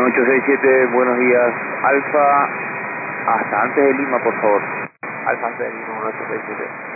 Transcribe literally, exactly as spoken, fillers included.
uno ocho seis siete, buenos días. Alfa, hasta antes de Lima, por favor. Alfa antes de Lima, uno ocho seis siete.